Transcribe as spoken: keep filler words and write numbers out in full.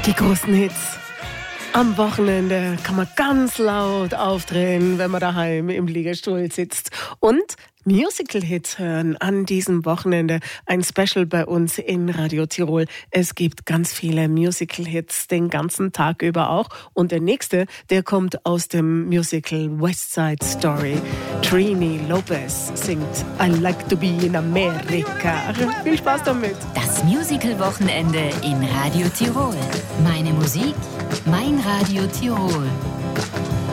Die großen Hits. Am Wochenende kann man ganz laut aufdrehen, wenn man daheim im Liegestuhl sitzt. Und Musical-Hits hören an diesem Wochenende. Ein Special bei uns in Radio Tirol. Es gibt ganz viele Musical-Hits den ganzen Tag über auch. Und der nächste, der kommt aus dem Musical West Side Story. Trini Lopez singt I Like to Be in America. Viel Spaß damit. Das Musical-Wochenende in Radio Tirol. Meine Musik, mein Radio Tirol.